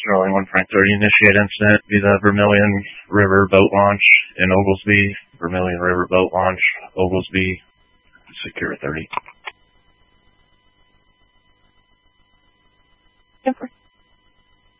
Sterling 1 Frank 30, initiate incident, be the Vermilion River boat launch in Oglesby, Vermilion River boat launch, Oglesby, secure 30. Over.